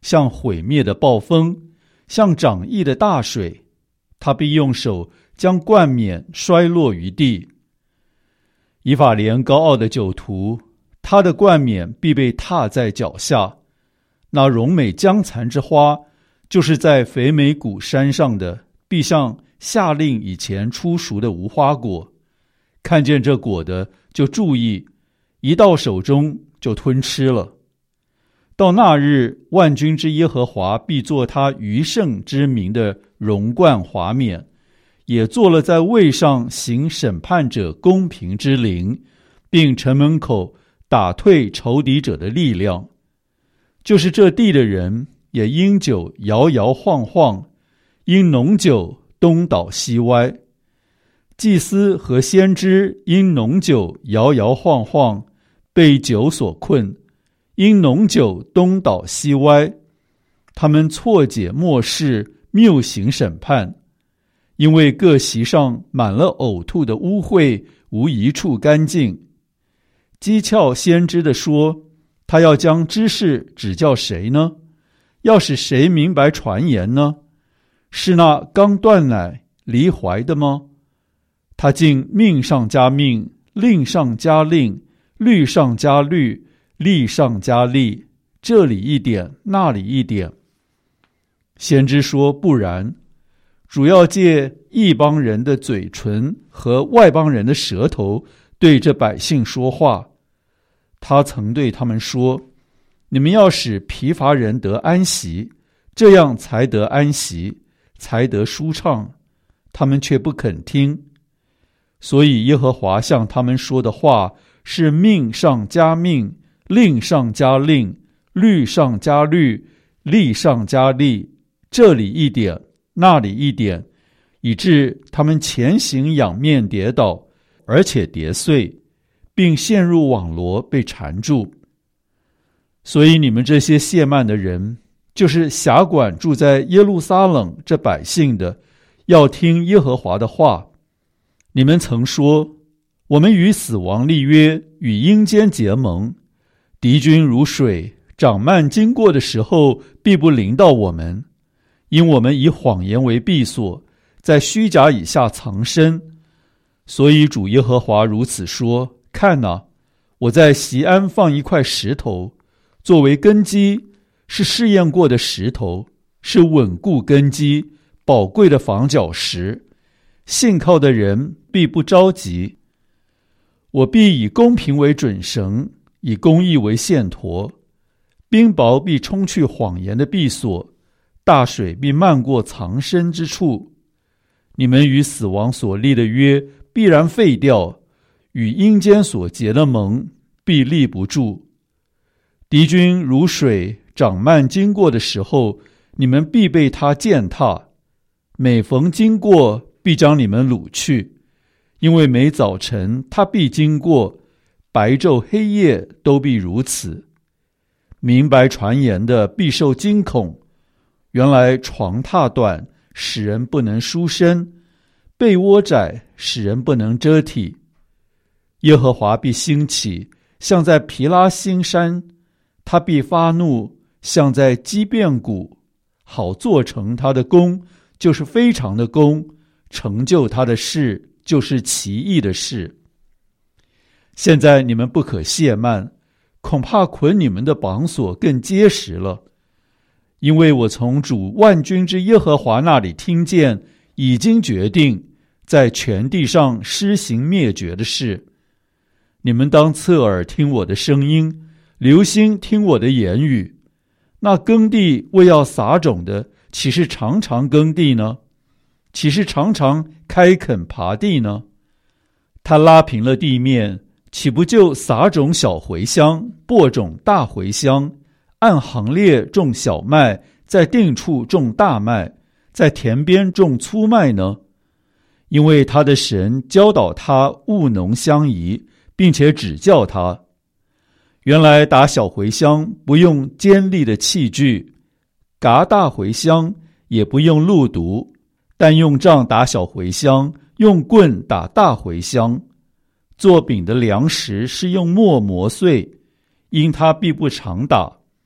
像毁灭的暴风，像涨溢的大水，他必用手将冠冕摔落于地。以法莲高傲的酒徒，他的冠冕必被踏在脚下。那荣美将残之花，就是在肥美谷山上的，必像夏令以前初熟的无花果，看见这果的就注意，一到手中就吞吃了。到那日，万军之耶和华必作他余圣之名的荣冠华冕，也做了在位上行审判者公平之灵，并城门口打退仇敌者的力量。就是这地的人也因酒摇摇晃晃，因浓酒东倒西歪。祭司和先知因浓酒摇摇晃晃，被酒所困，因浓酒东倒西歪。他们错解末世，谬行审判，因为各席上满了呕吐的污秽，无一处干净。讥诮先知的说，他要将知识指教谁呢？要使谁明白传言呢？是那刚断奶离怀的吗？他竟命上加命，令上加令，律上加律，例上加例，这里一点，那里一点。先知说不然，主要借异邦人的嘴唇和外邦人的舌头对这百姓说话。他曾对他们说，你们要使疲乏人得安息，这样才得安息，才得舒畅。他们却不肯听。所以耶和华向他们说的话是命上加命，令上加令，律上加律，例上加例，这里一点，那里一点，以致他们前行仰面跌倒，而且跌碎，并陷入网罗被缠住。所以你们这些亵慢的人，就是辖管住在耶路撒冷这百姓的，要听耶和华的话。你们曾说，我们与死亡立约，与阴间结盟，敌军如水，涨漫经过的时候，必不临到我们，因我们以谎言为避所，在虚假以下藏身。所以主耶和华如此说，看哪，我在锡安放一块石头，作为根基，是试验过的石头，是稳固根基，宝贵的防脚石，信靠的人必不着急。我必以公平为准绳，以公义为线砣，冰雹必冲去谎言的避所，大水必漫过藏身之处。你们与死亡所立的约必然废掉，与阴间所结的盟必立不住。敌军如水涨漫经过的时候，你们必被他践踏，每逢经过，必将你们掳去。因为每早晨他必经过，白昼黑夜都必如此。明白传言的必受惊恐，原来床榻短，使人不能舒身，被窝窄，使人不能遮体。耶和华必兴起，像在毗拉新山，他必发怒，像在基遍谷，好做成他的功，就是非常的功，成就他的事，就是奇异的事。现在你们不可懈慢，恐怕捆你们的绑索更结实了。因为我从主万军之耶和华那里听见，已经决定在全地上施行灭绝的事。你们当侧耳听我的声音，留心听我的言语。那耕地为要撒种的，岂是常常耕地呢？岂是常常开垦耙地呢？他拉平了地面，岂不就撒种小茴香，播种大茴香，按行列种小麦，在定处种大麦，在田边种粗麦呢？因为他的神教导他务农相宜，并且指教他。原来打小茴香不用尖利的器具，嘎大茴香也不用路毒，但用杖打小茴香，用棍打大茴香。做饼的粮食是用磨磨碎，因他必不常打。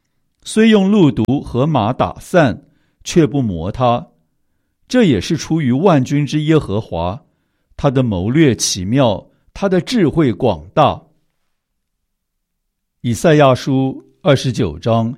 虽用鹿毒和马打散，却不磨他。这也是出于万军之耶和华，他的谋略奇妙，他的智慧广大。以赛亚书29章。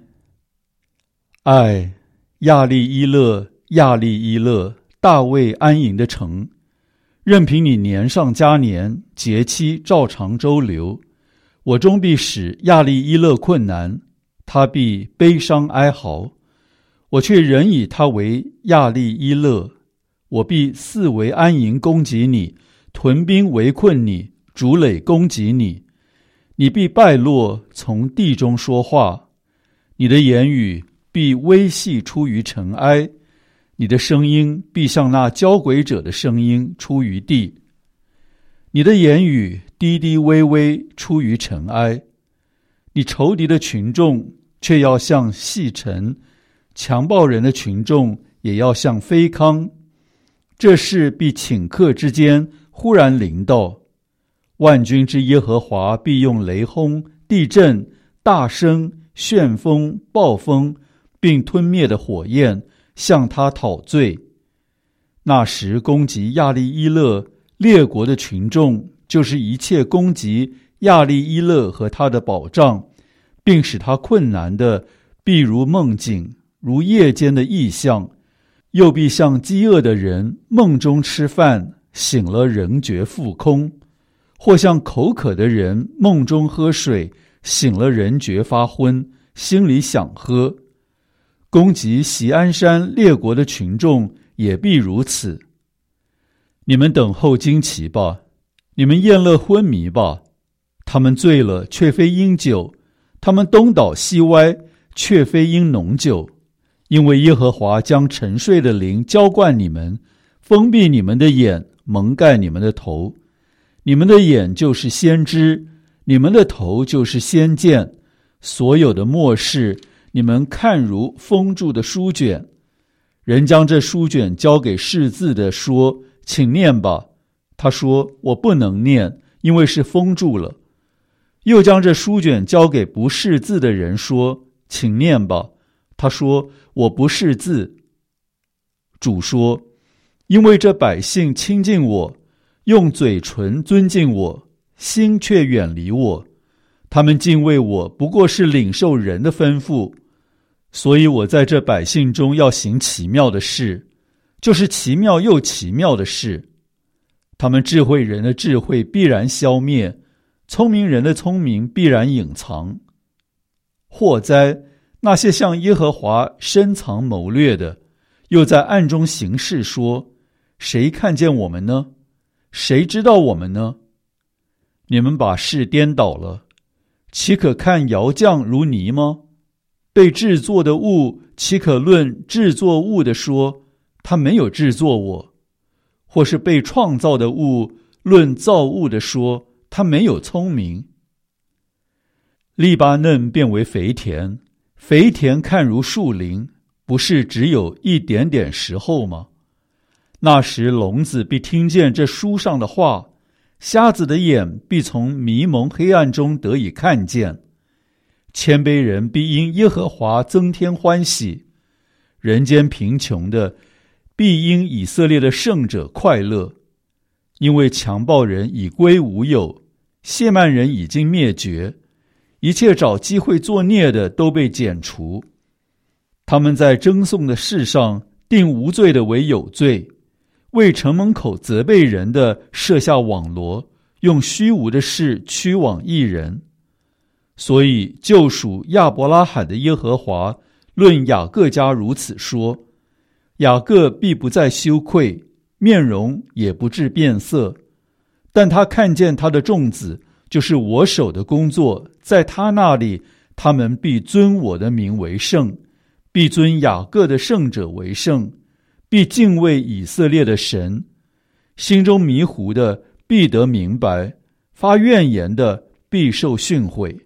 亚利伊勒，亚利伊勒，大卫安营的城，任凭你年上加年，节期照常周流，我终必使亚利伊勒困难，他必悲伤哀嚎，我却仍以他为亚利伊勒。我必四围安营攻击你，屯兵围困你，筑垒攻击你。你必败落，从地中说话，你的言语必微细出于尘埃，你的声音必像那交鬼者的声音出于地。你的言语低低微微出于尘埃，你仇敌的群众却要像细尘，强暴人的群众也要像飞糠。这事必顷刻之间忽然临到，万军之耶和华必用雷轰、地震、大声、旋风、暴风，并吞灭的火焰向他讨罪。那时攻击亚利伊勒列国的群众，就是一切攻击亚利伊勒和他的保障，并使他困难的，必如梦境，如夜间的异象，又必像饥饿的人梦中吃饭，醒了仍觉腹空，或像口渴的人梦中喝水，醒了仍觉发昏，心里想喝。攻击锡安山列国的群众也必如此。你们等候惊奇吧，你们宴乐昏迷吧。他们醉了，却非因酒；他们东倒西歪，却非因浓酒。因为耶和华将沉睡的灵浇灌你们，封闭你们的眼，蒙盖你们的头。你们的眼就是先知，你们的头就是先见。所有的末世，你们看如封住的书卷。人将这书卷交给识字的，说：请念吧。他说：我不能念，因为是封住了。又将这书卷交给不识字的人，说：请念吧。他说：我不识字。主说：因为这百姓亲近我，用嘴唇尊敬我，心却远离我。他们敬畏我，不过是领受人的吩咐。所以我在这百姓中要行奇妙的事，就是奇妙又奇妙的事。他们智慧人的智慧必然消灭，聪明人的聪明必然隐藏。祸哉！那些向耶和华深藏谋略的，又在暗中行事，说：谁看见我们呢？谁知道我们呢？你们把事颠倒了，岂可看窑匠如泥吗？被制作的物，岂可论制作物的说，他没有制作我；或是被创造的物，论造物的说，他没有聪明。利巴嫩变为肥田，肥田看如树林，不是只有一点点时候吗？那时聋子必听见这书上的话，瞎子的眼必从迷蒙黑暗中得以看见。谦卑人必因耶和华增添欢喜，人间贫穷的必因以色列的圣者快乐。因为强暴人已归无有，亵慢人已经灭绝，一切找机会作孽的都被剪除。他们在争讼的事上定无罪的为有罪，为城门口责备人的设下网罗，用虚无的事驱往义人。所以救赎亚伯拉罕的耶和华论雅各家如此说：雅各必不再羞愧，面容也不致变色。但他看见他的众子，就是我手的工作，在他那里，他们必尊我的名为圣，必尊雅各的圣者为圣，必敬畏以色列的神。心中迷糊的必得明白，发怨言的必受训诲。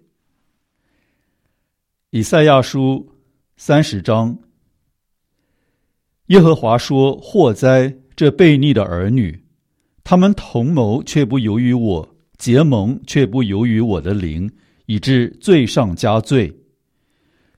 以赛亚书30章。耶和华说：祸哉，这悖逆的儿女！他们同谋却不由于我，结盟却不由于我的灵，以致罪上加罪。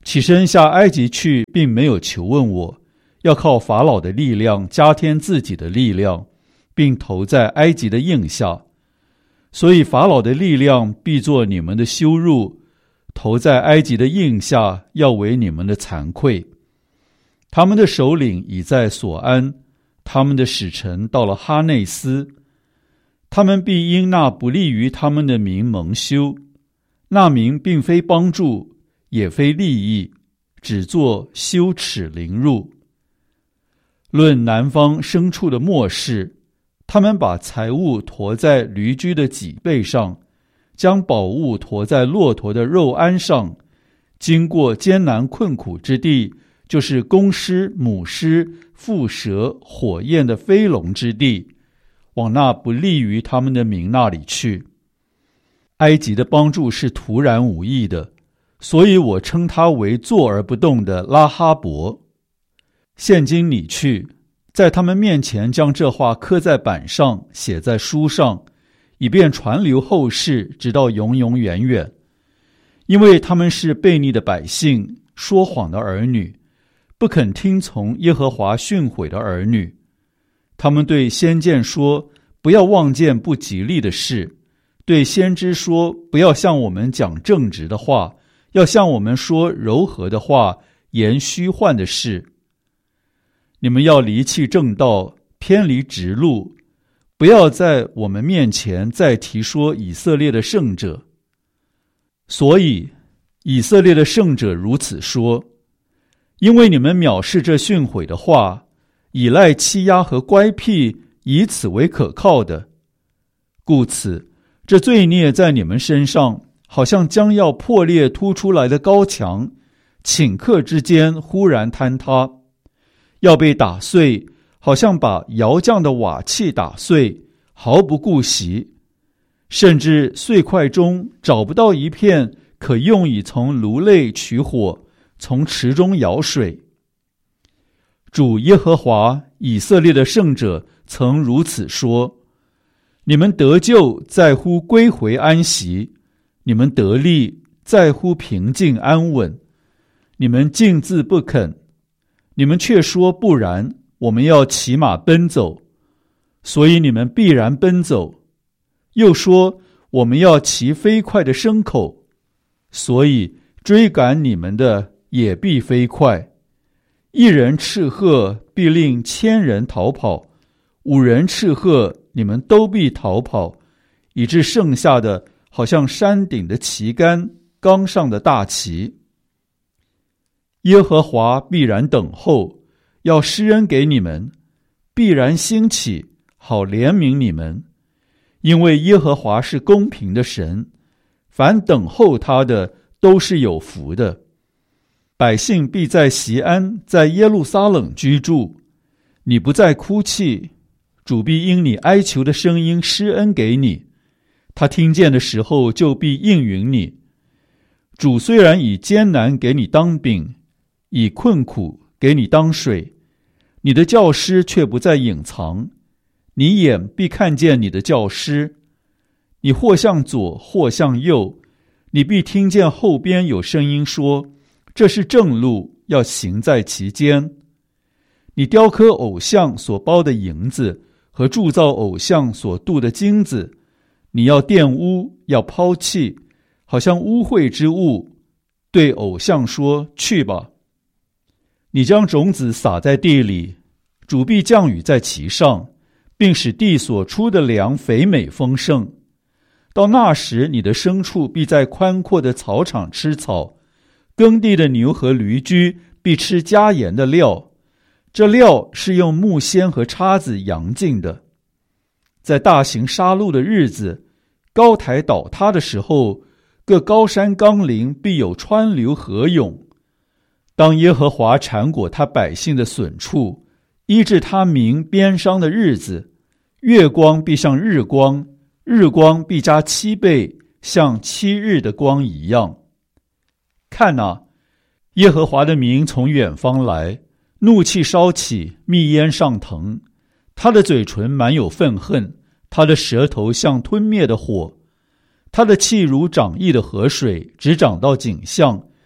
起身下埃及去，并没有求问我，要靠法老的力量加添自己的力量，并投在埃及的印下。所以法老的力量必作你们的羞辱，投在埃及的印下，要为你们的惭愧。他们的首领已在所安，他们的使臣到了哈内斯。他们必因那不利于他们的名蒙羞，那名并非帮助，也非利益，只作羞耻凌辱。论南方牲畜的末世，他们把财物驮在驴驹的脊背上，将宝物驮在骆驼的肉鞍上，经过艰难困苦之地，就是公狮、母狮、蝮蛇、火焰的飞龙之地，往那不利于他们的名那里去。埃及的帮助是突然无益的，所以我称他为坐而不动的拉哈伯。现今你去，在他们面前将这话刻在板上，写在书上，以便传流后世，直到永永远远。因为他们是悖逆的百姓，说谎的儿女，不肯听从耶和华训诲的儿女。他们对先见说，不要望见不吉利的事，对先知说，不要向我们讲正直的话，要向我们说柔和的话，言虚幻的事。你们要离弃正道，偏离直路，不要在我们面前再提说以色列的圣者。所以以色列的圣者如此说，因为你们藐视这训诲的话，倚赖欺压和乖僻，以此为可靠的，故此这罪孽在你们身上，好像将要破裂突出来的高墙，顷刻之间忽然坍塌，要被打碎，好像把窑匠的瓦器打碎，毫不顾惜，甚至碎块中找不到一片可用以从炉内取火，从池中舀水。主耶和华以色列的圣者曾如此说，你们得救在乎归回安息，你们得利在乎平静安稳。你们竟自不肯，你们却说不然，我们要骑马奔走，所以你们必然奔走。又说我们要骑飞快的牲口，所以追赶你们的也必飞快。一人斥喝，必令千人逃跑；五人斥喝，你们都必逃跑，以致剩下的好像山顶的旗杆，冈上的大旗。耶和华必然等候，要施恩给你们，必然兴起，好怜悯你们。因为耶和华是公平的神，凡等候他的都是有福的。百姓必在锡安，在耶路撒冷居住。你不再哭泣，主必因你哀求的声音施恩给你，他听见的时候就必应允你。主虽然以艰难给你当饼，以困苦给你当水，你的教师却不再隐藏，你眼必看见你的教师。你或向左或向右，你必听见后边有声音说，这是正路，要行在其间。你雕刻偶像所包的银子和铸造偶像所镀的金子，你要玷污，要抛弃，好像污秽之物，对偶像说，去吧。你将种子撒在地里，主必降雨在其上，并使地所出的粮肥美丰盛。到那时，你的牲畜必在宽阔的草场吃草，耕地的牛和驴驹必吃加盐的料，这料是用木锨和叉子扬进的。在大型杀戮的日子，高台倒塌的时候，各高山冈陵必有川流河涌。当耶和华缠裹他百姓的损处，医治他民鞭伤的日子，月光必像日光，日光必加7倍，像7日的光一样。看哪，耶和华的名从远方来，怒气烧起，密烟上腾。他的嘴唇满有愤恨，他的舌头像吞灭的火。他的气如涨溢的河水，直涨到颈项，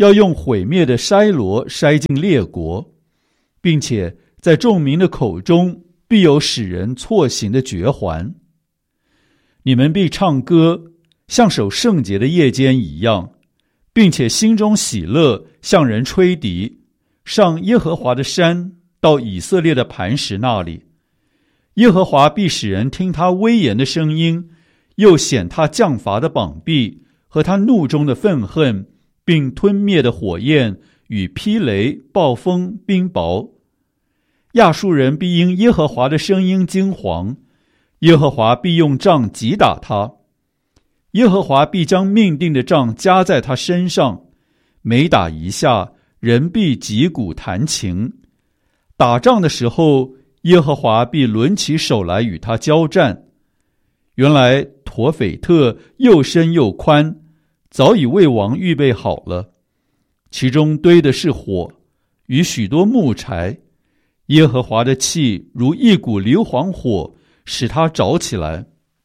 要用毁灭的筛箩筛尽列国，并且在众民的口中必有使人错行的绝环。你们必唱歌，像守圣节的夜间一样，并且心中喜乐，向人吹笛，上耶和华的山，到以色列的磐石那里。耶和华必使人听他威严的声音，又显他降罚的膀臂和他怒中的愤恨，并吞灭的火焰与霹雷、暴风、冰雹。亚述人必因耶和华的声音惊惶，耶和华必用杖击打他。耶和华必将命定的杖加在他身上，每打一下，人必击鼓弹琴。打仗的时候，耶和华必抡起手来与他交战。原来陀斐特又深又宽，早已为王预备好了，其中堆的是火与许多木柴。耶和华的气如一股硫磺火，使它着起来。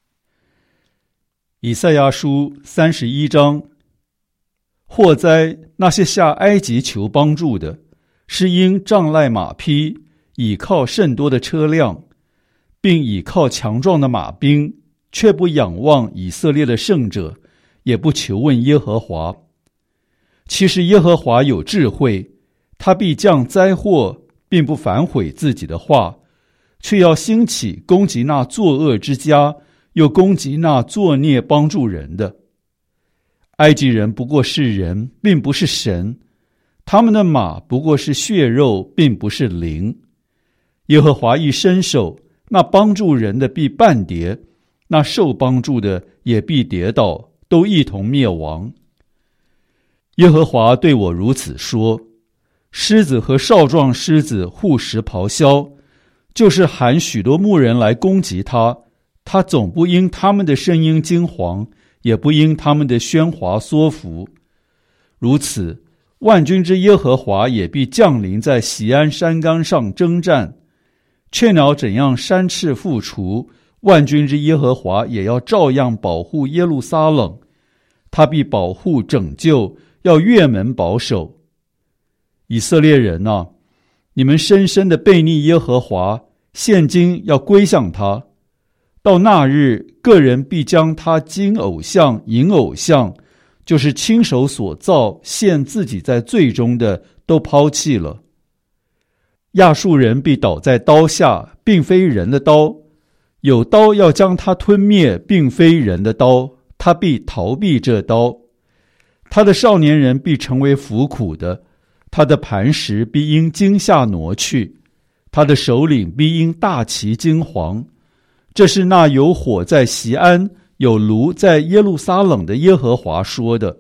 以赛亚书31章。祸哉，那些下埃及求帮助的，是因仗赖马匹，倚靠甚多的车辆，并倚靠强壮的马兵，却不仰望以色列的圣者，也不求问耶和华。其实耶和华有智慧，他必降灾祸，并不反悔自己的话，却要兴起攻击那作恶之家，又攻击那作孽帮助人的。埃及人不过是人，并不是神，他们的马不过是血肉，并不是灵。耶和华一伸手，那帮助人的必半跌，那受帮助的也必跌倒，都一同灭亡。耶和华对我如此说：狮子和少壮狮子互食咆哮，就是喊许多牧人来攻击他，他总不因他们的声音惊惶，也不因他们的喧哗缩伏。如此，万军之耶和华也必降临在锡安山冈上征战。雀鸟怎样山翅复除，万军之耶和华也要照样保护耶路撒冷。他必保护拯救，要越门保守。以色列人啊，你们深深的悖逆耶和华，现今要归向他。到那日，个人必将他金偶像、银偶像，就是亲手所造陷自己在罪中的，都抛弃了。亚述人必倒在刀下，并非人的刀，有刀要将他吞灭，并非人的刀，他必逃避这刀。他的少年人必成为服苦的，他的磐石必因惊吓挪去，他的首领必因大旗惊惶。这是那有火在锡安，有炉在耶路撒冷的耶和华说的。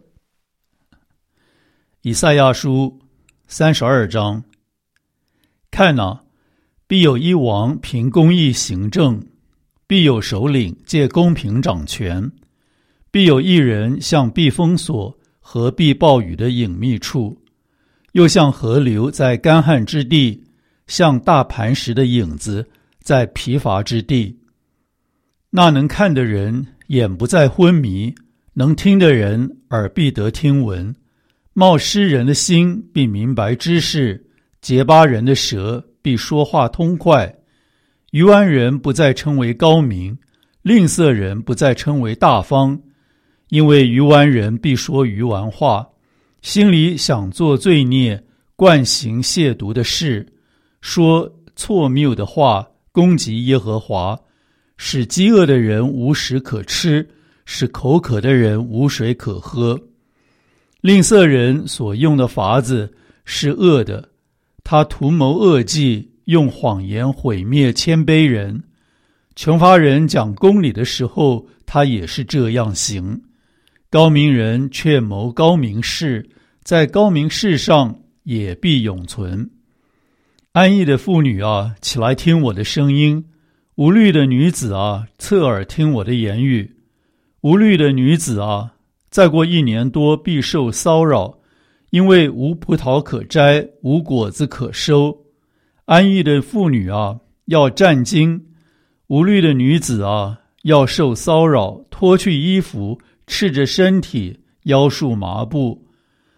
以赛亚书32章。看哪，必有一王凭公义行政，必有首领借公平掌权，必有一人像避风所和避暴雨的隐秘处，又像河流在干旱之地，像大磐石的影子在疲乏之地。那能看的人眼不再昏迷，能听的人耳必得听闻。冒失人的心必明白知识，结巴人的舌必说话通快。愚顽人不再称为高明，吝啬人不再称为大方，因为愚顽人必说愚顽话，心里想做罪孽，惯行亵渎的事，说错谬的话，攻击耶和华，使饥饿的人无食可吃，使口渴的人无水可喝。吝啬人所用的法子是恶的，他图谋恶计，用谎言毁灭谦卑人。穷乏人讲公理的时候，他也是这样行。高明人却谋高明事，在高明事上也必永存。安逸的妇女啊，起来听我的声音；无虑的女子啊，侧耳听我的言语。无虑的女子啊，再过1年多必受骚扰，因为无葡萄可摘，无果子可收。安逸的妇女啊，要战惊；无虑的女子啊，要受骚扰，脱去衣服，赤着身体，腰束麻布。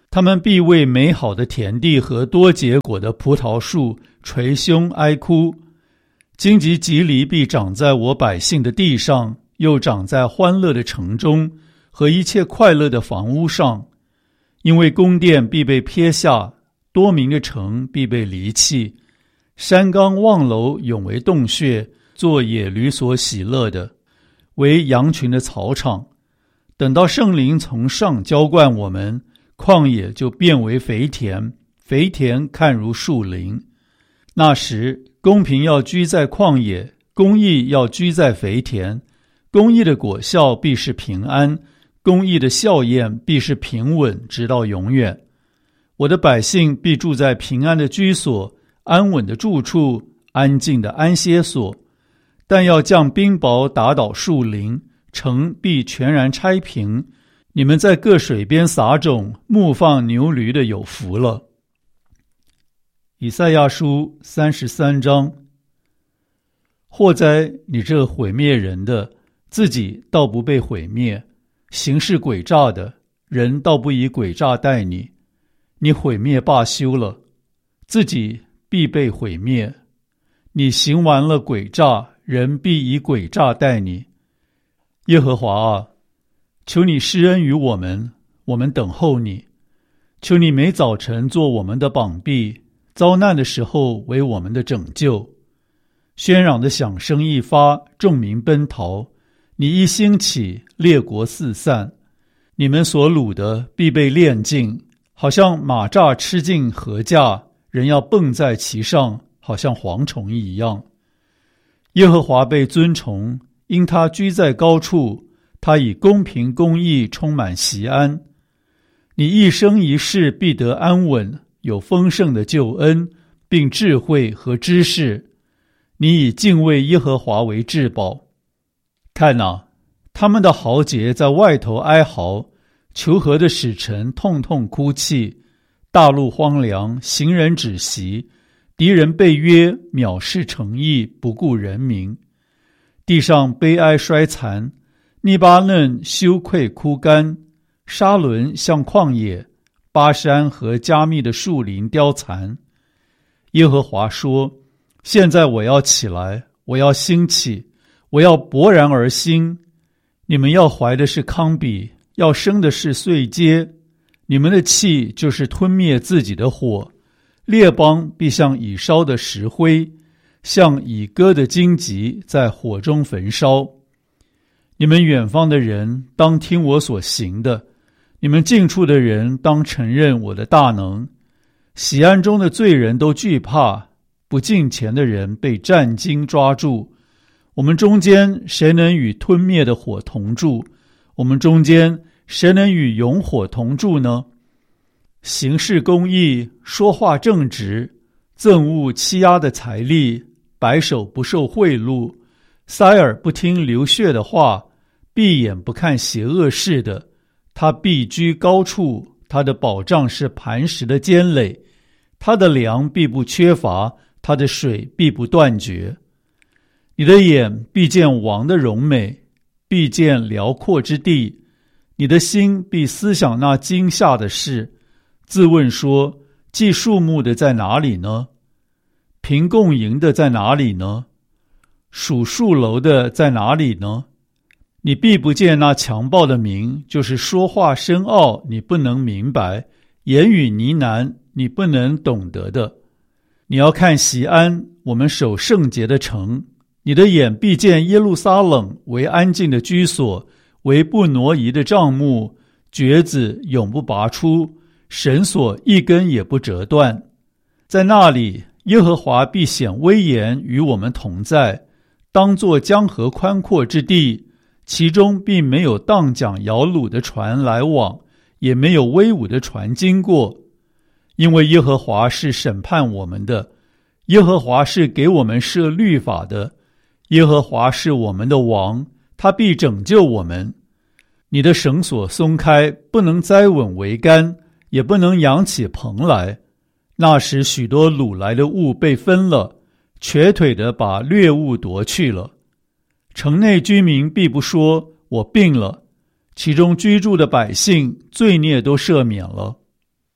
他们必为美好的田地和多结果的葡萄树捶胸哀哭。荆棘蒺藜必长在我百姓的地上，又长在欢乐的城中和一切快乐的房屋上。因为宫殿必被撇下，多民的城必被离弃，山冈望楼永为洞穴，做野驴所喜乐的，为羊群的草场。等到圣灵从上浇灌我们，旷野就变为肥田，肥田看如树林。那时公平要居在旷野，公义要居在肥田。公义的果效必是平安，公义的效验必是平稳，直到永远。我的百姓必住在平安的居所，安稳的住处，安静的安歇所。但要将冰雹打倒树林，城必全然拆平。你们在各水边撒种，牧放牛驴的有福了。以赛亚书33章。祸哉，你这毁灭人的，自己倒不被毁灭；行事诡诈的人，倒不以诡诈待你。你毁灭罢休了，自己必被毁灭。你行完了诡诈，人必以诡诈待你。耶和华啊，求你施恩于我们，我们等候你。求你每早晨做我们的膀臂，遭难的时候为我们的拯救。喧嚷的响声一发，众民奔逃。你一兴起，列国四散。你们所掳的必被炼尽，好像马蚱吃尽禾稼，人要蹦在其上，好像蝗虫一样。耶和华被尊崇，因他居在高处，他以公平公义充满锡安。你一生一世必得安稳，有丰盛的救恩，并智慧和知识。你以敬畏耶和华为至宝。看哪，他们的豪杰在外头哀嚎，求和的使臣痛痛哭泣。大陆荒凉，行人止息，敌人被约，藐视诚意，不顾人民。地上悲哀衰残，黎巴嫩羞愧枯干，沙伦像旷野，巴山和加密的树林凋残。耶和华说，现在我要起来，我要兴起，我要勃然而兴。你们要怀的是糠秕，要生的是碎秸。你们的气就是吞灭自己的火，列邦必像已烧的石灰，像已割的荆棘在火中焚烧。你们远方的人当听我所行的，你们近处的人当承认我的大能。喜安中的罪人都惧怕，不敬虔的人被战惊抓住。我们中间谁能与吞灭的火同住？我们中间谁能与永火同住呢？行事公义，说话正直，憎恶欺压的财力，白手不受贿赂，塞耳不听流血的话，闭眼不看邪恶事的。他必居高处，他的保障是磐石的坚垒，他的粮必不缺乏，他的水必不断绝。你的眼必见王的荣美，必见辽阔之地。你的心必思想那惊吓的事，自问说，祭树木的在哪里呢？凭供营的在哪里呢？数树楼的在哪里呢？你必不见那强暴的名，就是说话深奥你不能明白，言语呢喃你不能懂得的。你要看锡安，我们守圣洁的城。你的眼必见耶路撒冷为安静的居所，为不挪移的帐幕，橛子永不拔出，绳索一根也不折断。在那里，耶和华必显威严与我们同在，当作江河宽阔之地，其中并没有荡桨摇橹的船来往，也没有威武的船经过。因为耶和华是审判我们的，耶和华是给我们设律法的，耶和华是我们的王，他必拯救我们。你的绳索松开，不能栽稳桅杆，也不能扬起棚来。那时许多掳来的物被分了，瘸腿的把掠物夺去了。城内居民必不说，我病了，其中居住的百姓罪孽都赦免了。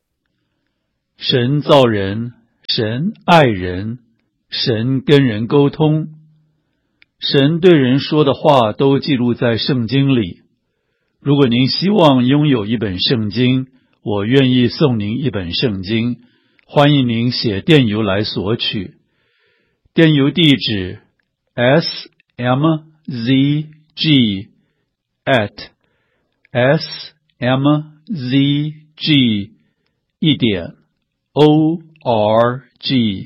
神造人，神爱人，神跟人沟通，神对人说的话都记录在圣经里。如果您希望拥有一本圣经，我愿意送您一本圣经，欢迎您写电邮来索取。电邮地址 smzg@smzg.org。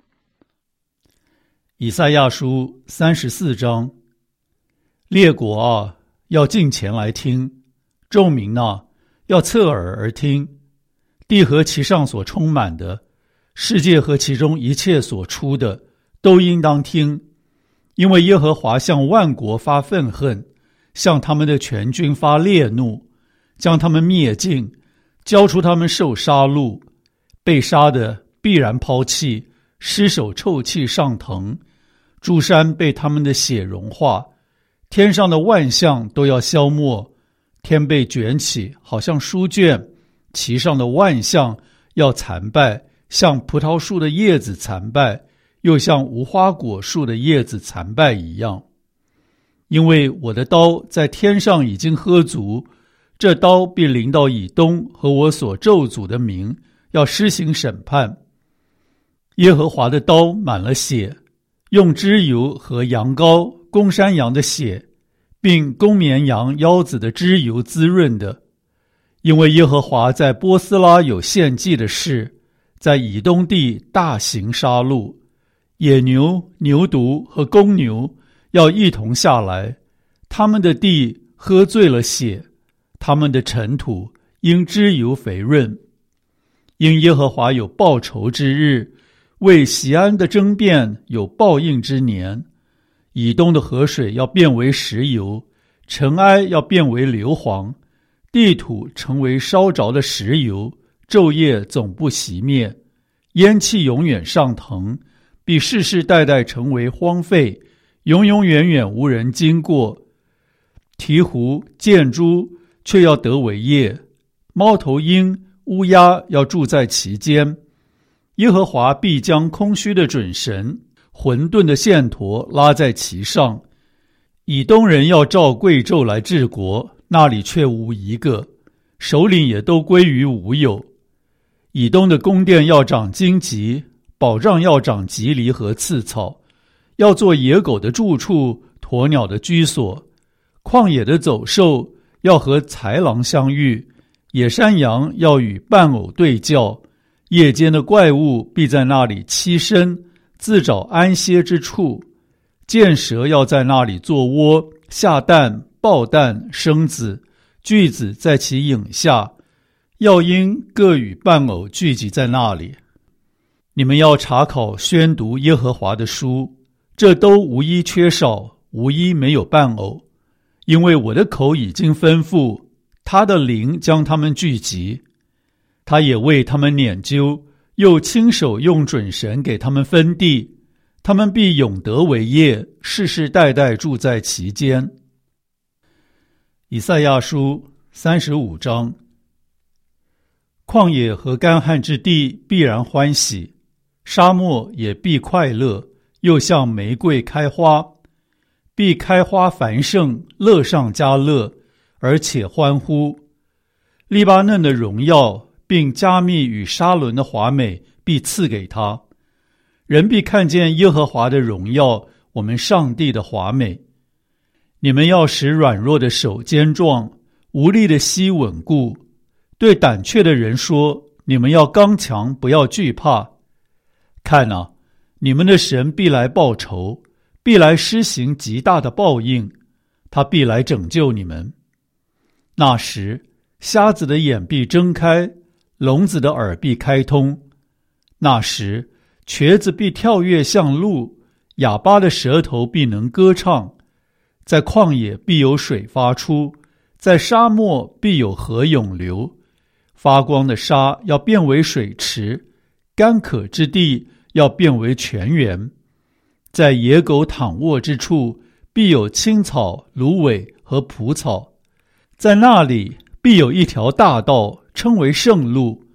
以赛亚书34章，列国啊，要近前来听；众民啊，要侧耳而听。地和其上所充满的，世界和其中一切所出的，都应当听。因为耶和华向万国发愤恨，向他们的全军发烈怒，将他们灭尽，交出他们受杀戮。被杀的必然抛弃，尸首臭气上腾，诸山被他们的血融化，天上的万象都要消没。天被卷起，好像书卷，其上的万象要残败，像葡萄树的叶子残败，又像无花果树的叶子残败一样。因为我的刀在天上已经喝足，这刀必临到以东和我所咒诅的民，要施行审判。耶和华的刀满了血，用脂油和羊羔、公山羊的血，并公绵羊腰子的脂油滋润的。因为耶和华在波斯拉有献祭的事，在以东地大行杀戮，野牛、牛犊和公牛要一同下来，他们的地喝醉了血，他们的尘土因脂油肥润。因耶和华有报仇之日，为锡安的争辩有报应之年。以东的河水要变为石油，尘埃要变为硫磺，地土成为烧着的石油，昼夜总不熄灭，烟气永远上腾，必世世代代成为荒废，永永远远无人经过。鹈鹕、箭猪却要得为业，猫头鹰、乌鸦要住在其间。耶和华必将空虚的准绳、混沌的线砣拉在其上。以东人要照贵胄来治国，那里却无一个，首领也都归于无有。以东的宫殿要长荆棘，保障要长棘藜和刺草，要做野狗的住处，鸵鸟的居所。旷野的走兽要和豺狼相遇，野山羊要与伴偶对叫。夜间的怪物必在那里栖身，自找安歇之处。箭蛇要在那里做窝，下蛋、抱蛋、生子，巨子在其影下。要鹰各与伴偶聚集在那里。你们要查考宣读耶和华的书，这都无一缺少，无一没有伴偶。因为我的口已经吩咐，他的灵将他们聚集。他也为他们研究，又亲手用准绳给他们分地，他们必永得为业，世世代代住在其间。以赛亚书35章，旷野和干旱之地必然欢喜，沙漠也必快乐，又像玫瑰开花，必开花繁盛，乐上加乐，而且欢呼。黎巴嫩的荣耀并加密与沙伦的华美必赐给他，人必看见耶和华的荣耀，我们上帝的华美。你们要使软弱的手坚壮，无力的膝稳固。对胆怯的人说，你们要刚强，不要惧怕。看啊，你们的神必来报仇，必来施行极大的报应，他必来拯救你们。那时，瞎子的眼必睁开，聋子的耳必开通。那时，瘸子必跳跃像鹿，哑巴的舌头必能歌唱。在旷野必有水发出，在沙漠必有河涌流。发光的沙要变为水池，干渴之地要变为泉源。在野狗躺卧之处，必有青草、芦苇和蒲草。在那里必有一条大道，称为圣路，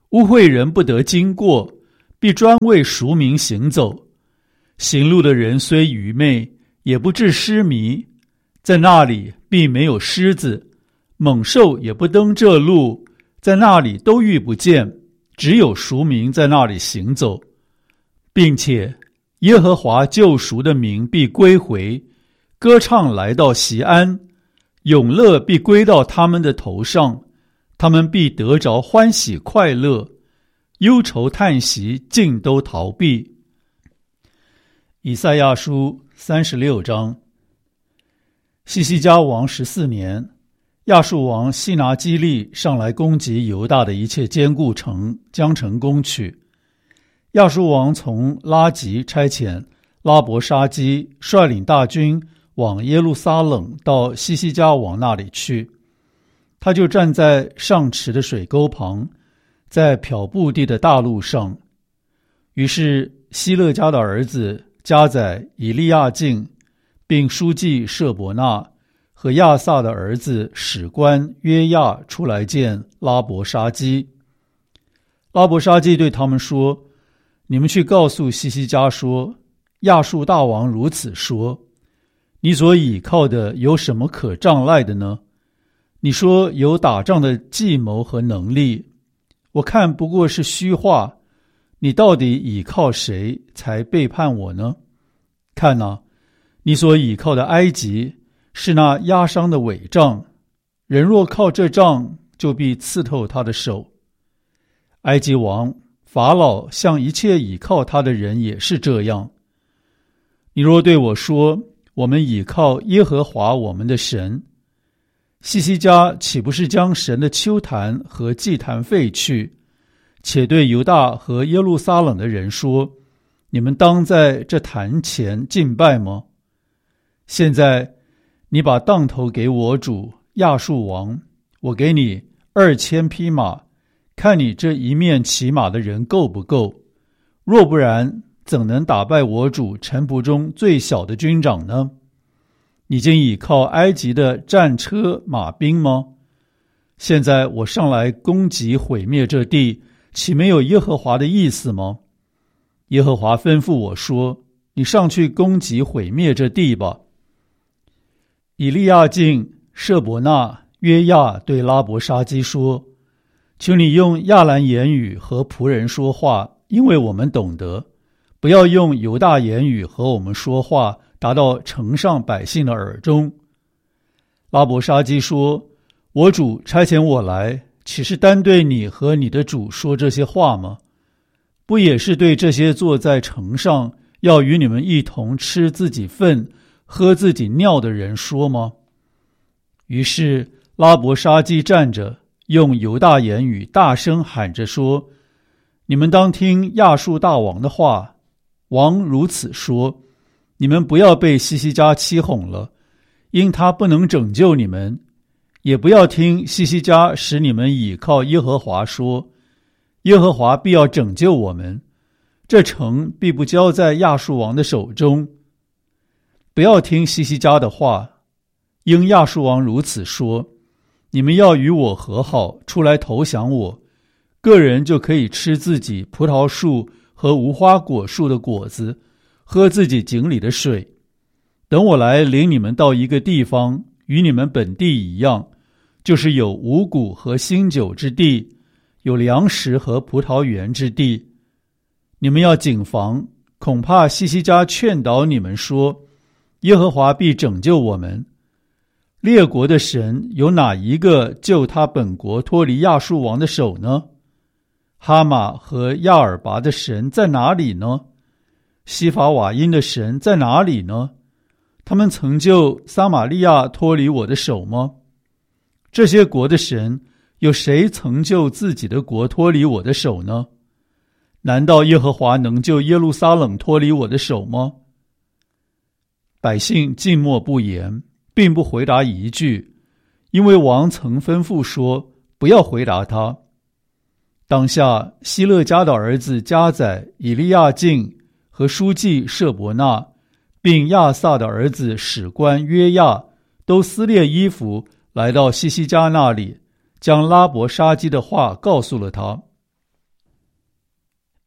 污秽人不得经过，必专为赎民行走。行路的人虽愚昧，也不致失迷。在那里必没有狮子，猛兽也不登这路，在那里都遇不见，只有赎民在那里行走，并且耶和华救赎的名必归回，歌唱来到锡安，永乐必归到他们的头上，他们必得着欢喜快乐，忧愁叹息尽都逃避。以赛亚书36章。西西家王14年，亚述王西拿基利上来攻击犹大的一切坚固城，将城攻取。亚述王从拉吉差遣拉伯沙基率领大军往耶路撒冷到西西家王那里去，他就站在上池的水沟旁，在漂布地的大路上。于是希勒家的儿子家宰以利亚敬，并书记舍伯纳和亚萨的儿子史官约亚出来见拉伯沙基。拉伯沙基对他们说：你们去告诉西西家说，亚述大王如此说，你所倚靠的有什么可仗赖的呢？你说有打仗的计谋和能力，我看不过是虚话，你到底倚靠谁才背叛我呢？看哪，你所倚靠的埃及是那压伤的伪杖，人若靠这杖，就必刺透他的手。埃及王法老向一切倚靠他的人也是这样。你若对我说，我们倚靠耶和华我们的神，西西家岂不是将神的丘坛和祭坛废去，且对犹大和耶路撒冷的人说，你们当在这坛前敬拜吗？现在你把当头给我主亚述王，我给你2000匹马，看你这一面骑马的人够不够？若不然，怎能打败我主臣仆中最小的军长呢？你竟倚靠埃及的战车马兵吗？现在我上来攻击毁灭这地，岂没有耶和华的意思吗？耶和华吩咐我说，你上去攻击毁灭这地吧。以利亚敬、舍伯纳、约亚对拉伯沙基说，求你用亚兰言语和仆人说话，因为我们懂得，不要用犹大言语和我们说话，达到城上百姓的耳中。拉伯沙基说，我主差遣我来，岂是单对你和你的主说这些话吗？不也是对这些坐在城上，要与你们一同吃自己粪喝自己尿的人说吗？于是拉伯沙基站着，用犹大言语大声喊着说，你们当听亚述大王的话，王如此说，你们不要被西西家欺哄了，因他不能拯救你们，也不要听西西家使你们倚靠耶和华说，耶和华必要拯救我们，这城必不交在亚述王的手中。不要听西西家的话，因亚述王如此说，你们要与我和好，出来投降我，个人就可以吃自己葡萄树和无花果树的果子，喝自己井里的水。等我来领你们到一个地方，与你们本地一样，就是有五谷和新酒之地，有粮食和葡萄园之地。你们要谨防，恐怕西西家劝导你们说，耶和华必拯救我们。列国的神有哪一个救他本国脱离亚述王的手呢？哈马和亚尔拔的神在哪里呢？西法瓦因的神在哪里呢？他们曾救撒玛利亚脱离我的手吗？这些国的神，有谁曾救自己的国脱离我的手呢？难道耶和华能救耶路撒冷脱离我的手吗？百姓静默不言，并不回答一句，因为王曾吩咐说，不要回答他。当下希勒家的儿子家宰以利亚敬和书记舍伯纳，并亚萨的儿子史官约亚，都撕裂衣服来到西西家那里，将拉伯沙基的话告诉了他。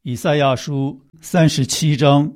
以赛亚书37章。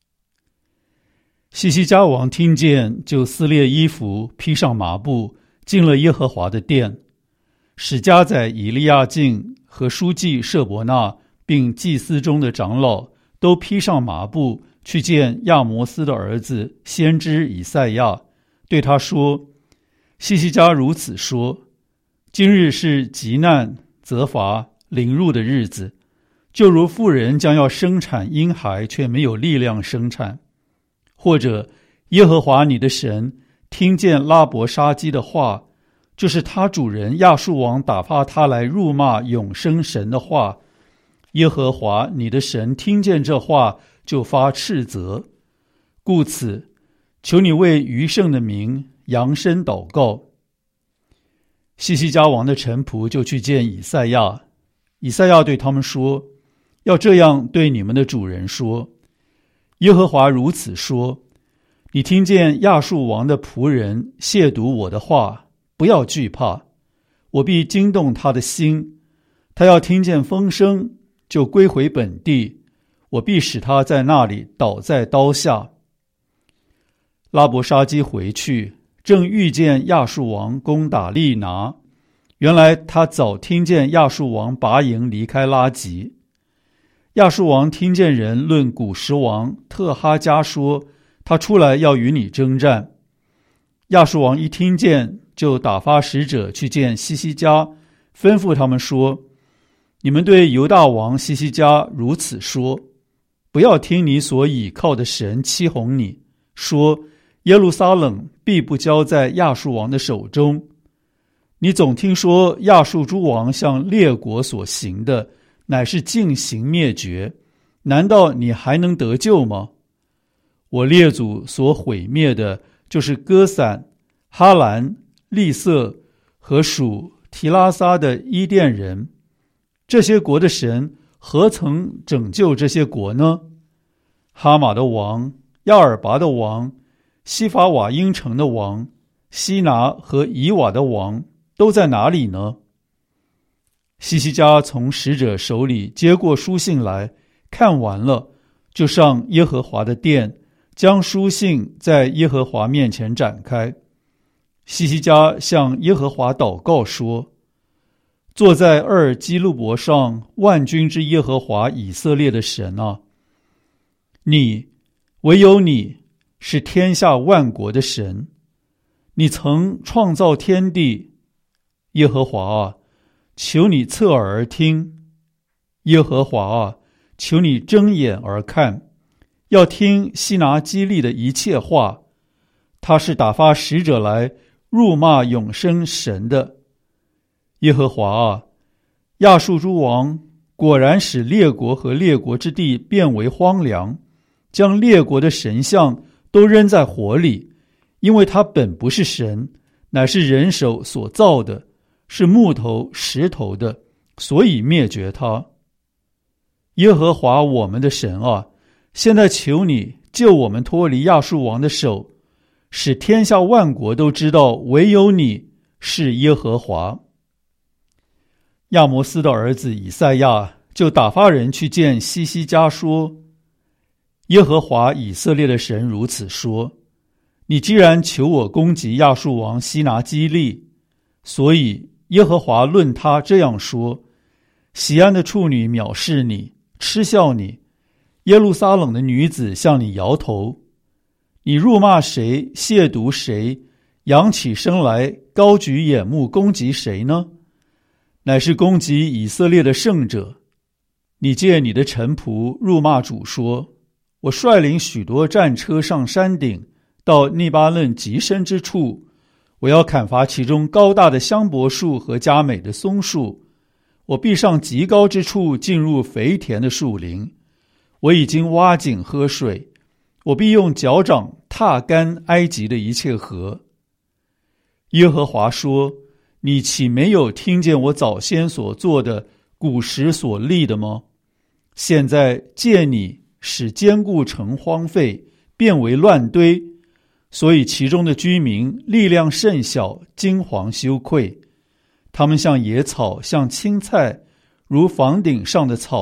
西西家王听见，就撕裂衣服，披上麻布，进了耶和华的殿。使家宰以利亚敬和书记舍伯纳，并祭司中的长老，都披上麻布，去见亚摩斯的儿子先知以赛亚，对他说：西西家如此说，今日是急难、责罚、凌辱的日子，就如妇人将要生产婴孩，却没有力量生产。或者耶和华你的神听见拉伯沙基的话，就是他主人亚述王打发他来辱骂永生神的话，耶和华你的神听见这话，就发斥责。故此求你为余剩的民扬声祷告。西西家王的臣仆就去见以赛亚，以赛亚对他们说：要这样对你们的主人说，耶和华如此说，你听见亚述王的仆人亵渎我的话，不要惧怕，我必惊动他的心，他要听见风声，就归回本地，我必使他在那里倒在刀下。拉伯沙基回去，正遇见亚述王攻打利拿，原来他早听见亚述王拔营离开拉吉。亚述王听见人论古实王特哈加说，他出来要与你征战。亚述王一听见，就打发使者去见西西家，吩咐他们说：你们对犹大王西西家如此说，不要听你所倚靠的神欺哄你，说耶路撒冷必不交在亚述王的手中。你总听说亚述诸王向列国所行的，乃是尽行灭绝，难道你还能得救吗？我列祖所毁灭的，就是歌散、哈兰、利色和属提拉撒的伊甸人。这些国的神何曾拯救这些国呢？哈马的王、亚尔拔的王、西法瓦因城的王、西拿和以瓦的王都在哪里呢？西西家从使者手里接过书信来，看完了，就上耶和华的殿，将书信在耶和华面前展开。西西家向耶和华祷告说：坐在二基路伯上万军之耶和华以色列的神啊，你，唯有你是天下万国的神，你曾创造天地。耶和华啊，求你侧耳而听，耶和华啊，求你睁眼而看，要听西拿基利的一切话。他是打发使者来辱骂永生神的。耶和华啊，亚述诸王果然使列国和列国之地变为荒凉，将列国的神像都扔在火里，因为他本不是神，乃是人手所造的，是木头石头的，所以灭绝他。耶和华我们的神啊，现在求你救我们脱离亚述王的手，使天下万国都知道唯有你是耶和华。亚摩斯的儿子以赛亚就打发人去见西西家说：耶和华以色列的神如此说，你既然求我攻击亚述王西拿基利，所以耶和华论他这样说：喜安的处女藐视你，嗤笑你，耶路撒冷的女子向你摇头。你辱骂谁，亵渎谁，扬起身来，高举眼目攻击谁呢？乃是攻击以色列的圣者。你借你的臣仆辱骂主说：我率领许多战车上山顶，到利巴嫩极深之处，我要砍伐其中高大的香柏树和佳美的松树，我必上极高之处，进入肥田的树林。我已经挖井喝水，我必用脚掌踏干埃及的一切河。耶和华说：你岂没有听见我早先所做的，古时所立的吗？现在借你使坚固城荒废，变为乱堆，所以其中的居民力量甚小，惊惶羞愧。他们像野草，像青菜，如房顶上的草，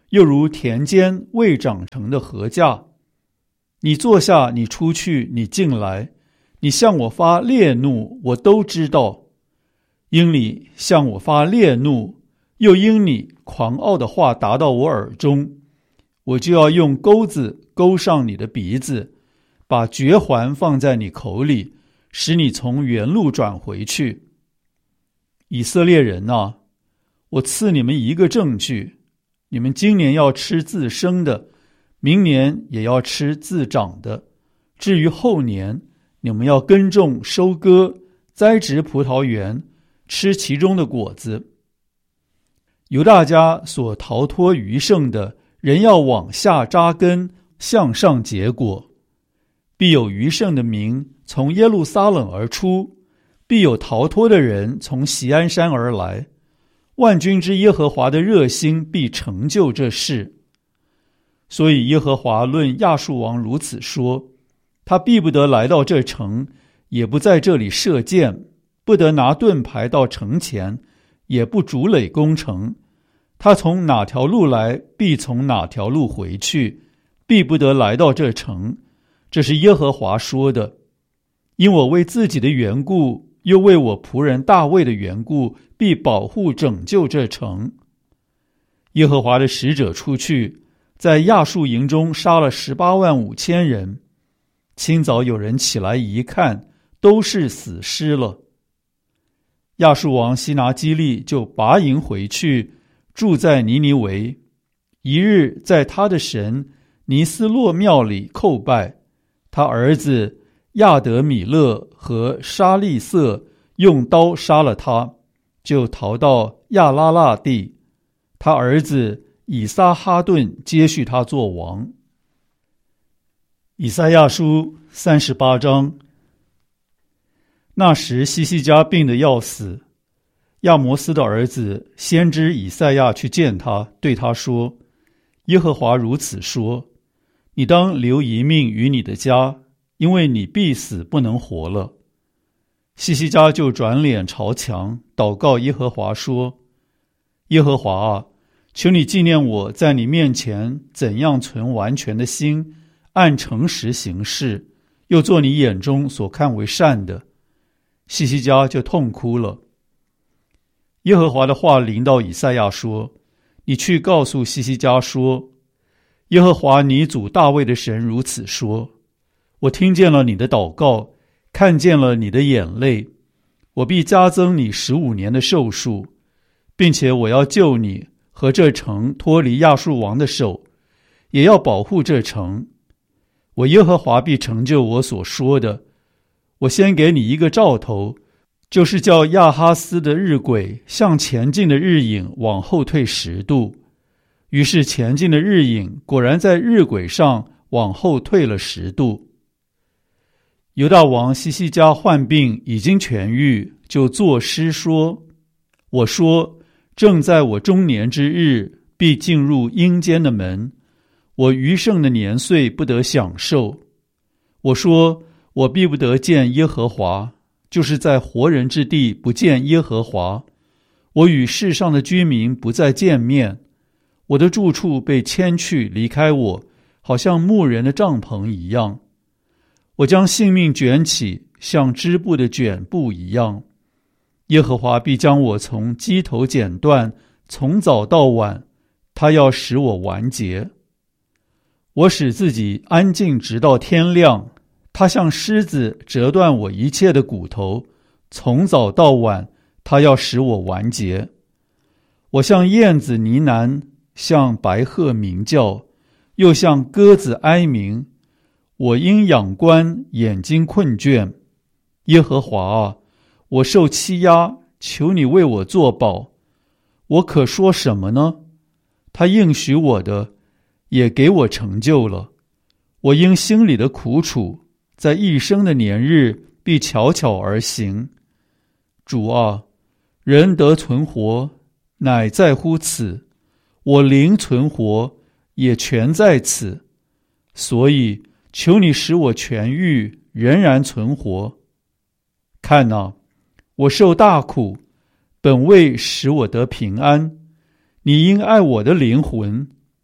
又如田间未长成的禾稼。你坐下，你出去，你进来，你向我发烈怒，我都知道。因你向我发烈怒，又因你狂傲的话达到我耳中，我就要用钩子勾上你的鼻子，把绝环放在你口里，使你从原路转回去。以色列人啊，我赐你们一个证据，你们今年要吃自生的，明年也要吃自长的。至于后年，你们要耕种、收割、栽植葡萄园，吃其中的果子。犹大家所逃脱余剩的，人要往下扎根，向上结果。必有余剩的民从耶路撒冷而出，必有逃脱的人从锡安山而来。万军之耶和华的热心必成就这事。所以耶和华论亚述王如此说：他必不得来到这城，也不在这里射箭，不得拿盾牌到城前，也不筑垒攻城。他从哪条路来，必从哪条路回去，必不得来到这城。这是耶和华说的。因我为自己的缘故，又为我仆人大卫的缘故，必保护拯救这城。耶和华的使者出去，在亚述营中杀了185000人。清早有人起来一看，都是死尸了。亚述王西拿基利就拔营回去，住在尼尼微。一日在他的神尼斯洛庙里叩拜，他儿子亚德米勒和沙利色用刀杀了他，就逃到亚拉腊地。他儿子以撒哈顿接续他做王。以赛亚书38章。那时西西家病得要死，亚摩斯的儿子先知以赛亚去见他，对他说：耶和华如此说，你当留一命于你的家，因为你必死不能活了。西西家就转脸朝墙，祷告耶和华说：耶和华啊，求你纪念我在你面前怎样存完全的心，按诚实行事，又做你眼中所看为善的。西西家就痛哭了。耶和华的话临到以赛亚说：你去告诉西西家说，耶和华你祖大卫的神如此说，我听见了你的祷告，看见了你的眼泪，我必加增你15年的寿数，并且我要救你和这城脱离亚述王的手，也要保护这城。我耶和华必成就我所说的。我先给你一个兆头，就是叫亚哈斯的日晷向前进的日影往后退10度。于是前进的日影果然在日晷上往后退了10度。犹大王西西家患病已经痊愈，就作诗说：我说，正在我中年之日，必进入阴间的门，我余剩的年岁不得享受。我说，我必不得见耶和华，就是在活人之地不见耶和华。我与世上的居民不再见面，我的住处被迁去离开我，好像牧人的帐篷一样。我将性命卷起，像织布的卷布一样。耶和华必将我从机头剪断，从早到晚，他要使我完结。我使自己安静直到天亮，他像狮子折断我一切的骨头，从早到晚，他要使我完结。我像燕子呢喃，像白鹤鸣叫，又像鸽子哀鸣。我因仰观，眼睛困倦。耶和华啊，我受欺压，求你为我作保。我可说什么呢？他应许我的，也给我成就了。我因心里的苦楚，在一生的年日必悄悄而行。主啊，人得存活，乃在乎此；我灵存活，也全在此。所以求你使我痊愈，仍然存活。看哪，我受大苦，本为使我得平安。你因爱我的灵魂，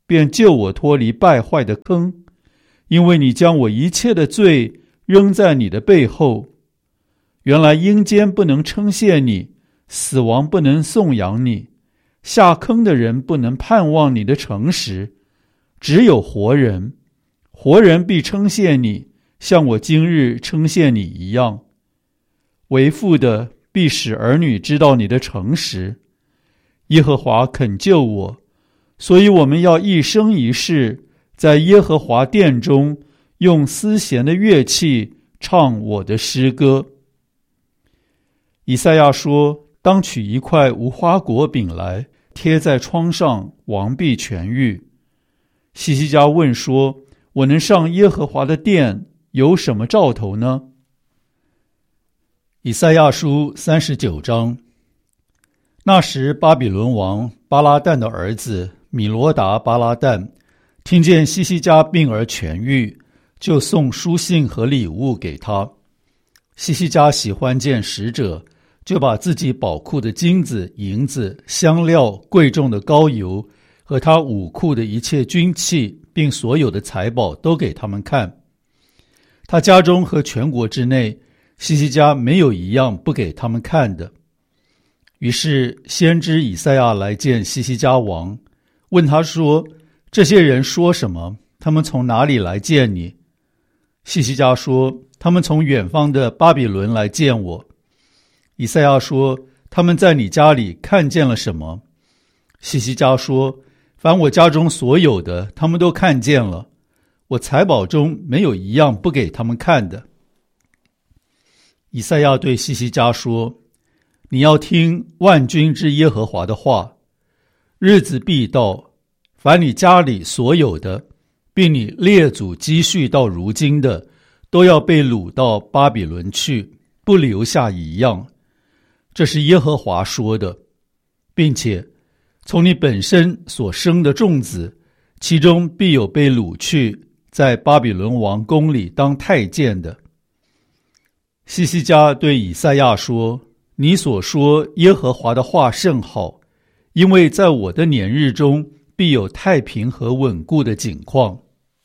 便救我脱离败坏的坑，因为你将我一切的罪扔在你的背后。原来阴间不能称谢你，死亡不能颂扬你，下坑的人不能盼望你的诚实，只有活人，活人必称谢你，像我今日称谢你一样。为父的必使儿女知道你的诚实。耶和华肯救我，所以我们要一生一世在耶和华殿中用丝弦的乐器唱我的诗歌。以赛亚说，当取一块无花果饼来，贴在窗上，王必痊愈。希西家问说，我能上耶和华的殿，有什么兆头呢？以赛亚书39章。那时巴比伦王巴拉旦的儿子米罗达巴拉旦听见希西家病而痊愈，就送书信和礼物给他。希西家喜欢见使者，就把自己宝库的金子、银子、香料、贵重的膏油和他武库的一切军器，并所有的财宝都给他们看。他家中和全国之内，希西家没有一样不给他们看的。于是先知以赛亚来见希西家王，问他说，这些人说什么？他们从哪里来见你？希西家说，他们从远方的巴比伦来见我。以赛亚说，他们在你家里看见了什么？希西家说，凡我家中所有的，他们都看见了，我财宝中没有一样不给他们看的。以赛亚对希西家说，你要听万军之耶和华的话，日子必到，凡你家里所有的，并你列祖积蓄到如今的，都要被掳到巴比伦去，不留下一样。这是耶和华说的，并且从你本身所生的众子，其中必有被掳去，在巴比伦王宫里当太监的。希西家对以赛亚说，你所说耶和华的话甚好，因为在我的年日中必有太平和稳固的景况。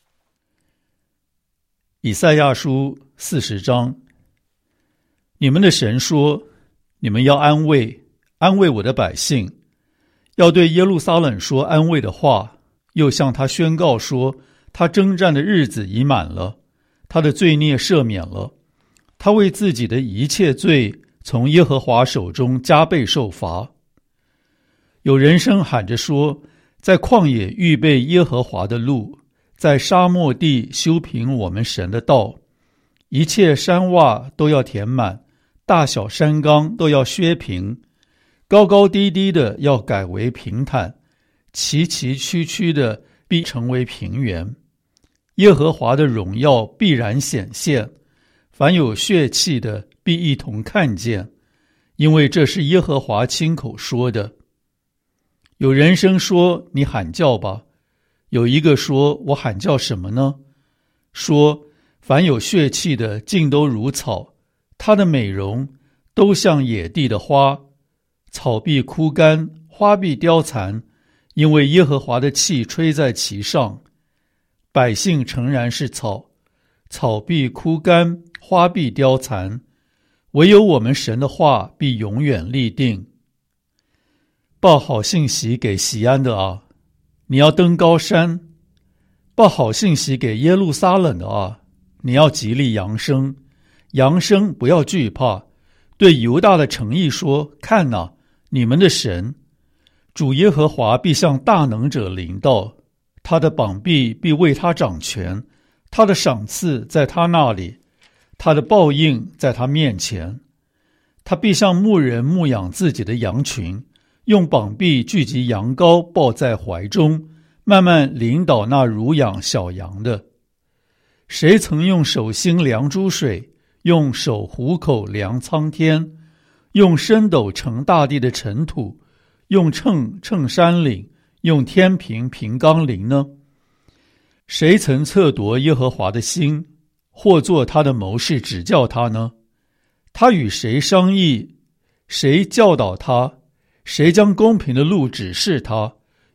以赛亚书40章。你们的神说，你们要安慰我的百姓，要对耶路撒冷说安慰的话，又向他宣告说，他征战的日子已满了，他的罪孽赦免了，他为自己的一切罪从耶和华手中加倍受罚。有人声喊着说，在旷野预备耶和华的路，在沙漠地修平我们神的道，一切山洼都要填满，大小山冈都要削平，高高低低的要改为平坦，崎崎岖岖的必成为平原。耶和华的荣耀必然显现，凡有血气的必一同看见，因为这是耶和华亲口说的。有人声说，你喊叫吧。有一个说，我喊叫什么呢？说，凡有血气的尽都如草，它的美容都像野地的花，草必枯干，花必凋残，因为耶和华的气吹在其上。百姓诚然是草，草必枯干，花必凋残，唯有我们神的话必永远立定。报好信息给锡安的啊，你要登高山；报好信息给耶路撒冷的啊，你要极力扬声，扬声不要惧怕。对犹大的城邑说，看哪，你们的神主耶和华必向大能者临到，他的膀臂必为他掌权，他的赏赐在他那里，他的报应在他面前。他必像牧人牧养自己的羊群，用膀臂聚集羊羔，抱在怀中，慢慢领导那乳养小羊的。谁曾用手心量诸水，用手虎口量苍天，用升斗盛大地的尘土，用秤称山岭，用天平平冈陵呢？谁曾测夺耶和华的心，或做他的谋士指教他呢？他与谁商议？谁教导他？谁将公平的路指示他？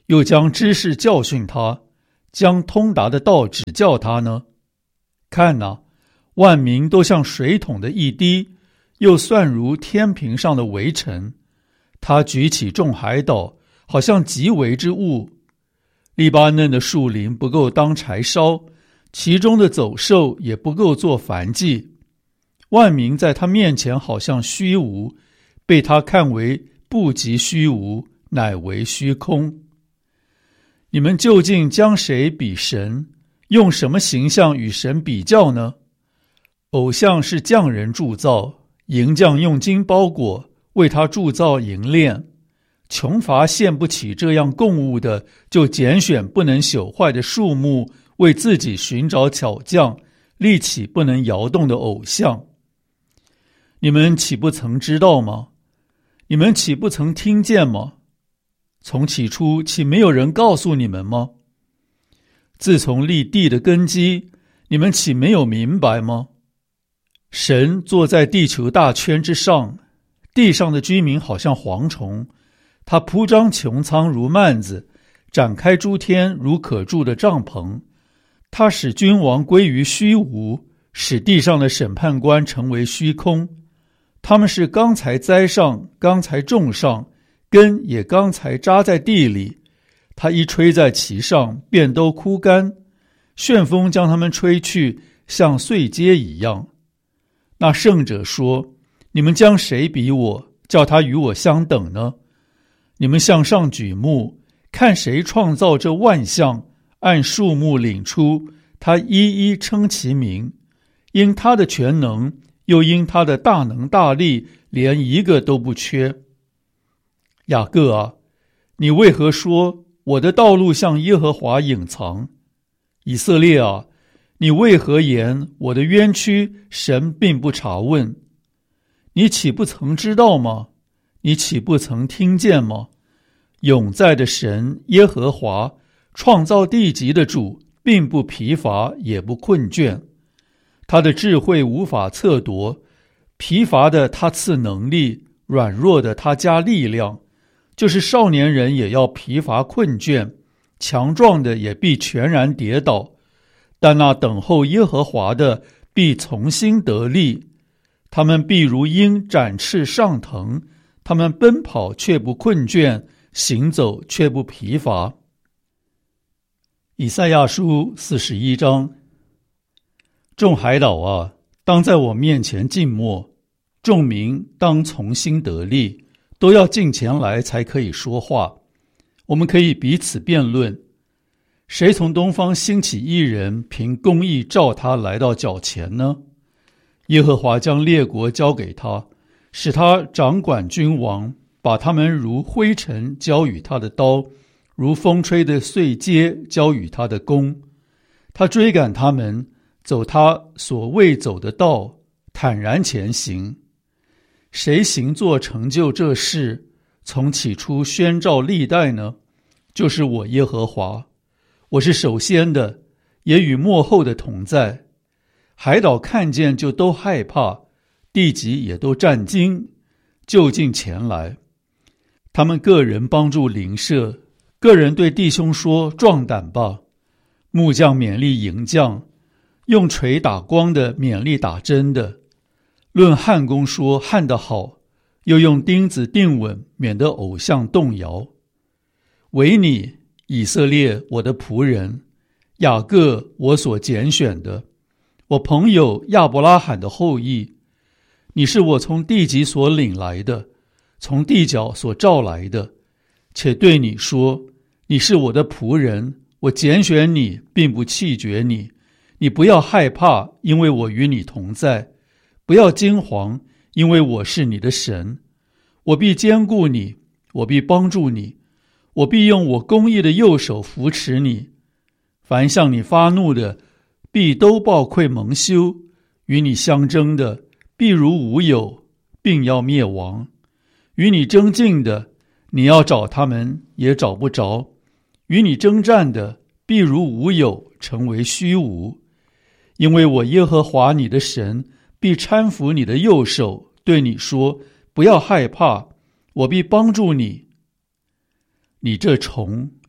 又将知识教训他，将通达的道指教他呢？看哪，万民都像水桶的一滴，又算如天平上的微尘。他举起众海岛，好像极微之物。黎巴嫩的树林不够当柴烧，其中的走兽也不够做燔祭。万民在他面前好像虚无，被他看为不及虚无，乃为虚空。你们究竟将谁比神？用什么形象与神比较呢？偶像是匠人铸造，银匠用金包裹，为他铸造银链。穷乏献不起这样供物的，就拣选不能朽坏的树木，为自己寻找巧匠，立起不能摇动的偶像。你们岂不曾知道吗？你们岂不曾听见吗？从起初岂没有人告诉你们吗？自从立地的根基，你们岂没有明白吗？神坐在地球大圈之上，地上的居民好像蝗虫，他铺张穹苍如幔子，展开诸天如可住的帐篷。他使君王归于虚无，使地上的审判官成为虚空。他们是刚才栽上，刚才种上，根也刚才扎在地里。他一吹在其上，便都枯干。旋风将他们吹去，像碎秸一样。那圣者说：你们将谁比我，叫他与我相等呢？你们向上举目，看谁创造这万象，按数目领出，他一一称其名。因他的全能，又因他的大能大力，连一个都不缺。雅各啊，你为何说我的道路向耶和华隐藏？以色列啊，你为何言我的冤屈神并不查问？你岂不曾知道吗？你岂不曾听见吗？永在的神耶和华，创造地极的主，并不疲乏也不困倦。他的智慧无法测度，疲乏的他赐能力，软弱的他加力量。就是少年人也要疲乏困倦，强壮的也必全然跌倒。但那等候耶和华的必从心得力，他们必如鹰展翅上腾，他们奔跑却不困倦，行走却不疲乏。以赛亚书41章。众海岛啊，当在我面前静默，众民当从心得力，都要近前来才可以说话。我们可以彼此辩论，谁从东方兴起一人，凭公义召他来到脚前呢？耶和华将列国交给他，使他掌管君王，把他们如灰尘交与他的刀，如风吹的碎秸交与他的弓。他追赶他们，走他所未走的道，坦然前行。谁行作成就这事，从起初宣召历代呢？就是我耶和华。我是首先的，也与末后的同在。海岛看见就都害怕，地极也都战惊，就近前来。他们个人帮助邻舍，个人对弟兄说：壮胆吧！木匠勉励银匠，用锤打光的勉励打针的。论焊工说焊得好，又用钉子钉稳，免得偶像动摇。唯你以色列，我的仆人，雅各，我所拣选的，我朋友亚伯拉罕的后裔，你是我从地极所领来的，从地角所召来的，且对你说，你是我的仆人，我拣选你，并不弃绝你。你不要害怕，因为我与你同在；不要惊惶，因为我是你的神。我必坚固你，我必帮助你，我必用我公义的右手扶持你。凡向你发怒的，必都抱愧蒙羞；与你相争的，必如无有，并要灭亡。与你争竞的，你要找他们，也找不着；与你征战的，必如无有，成为虚无。因为我耶和华你的神必搀扶你的右手，对你说：不要害怕，我必帮助你。你这虫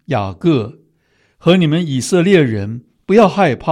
雅各和你们以色列人不要害怕。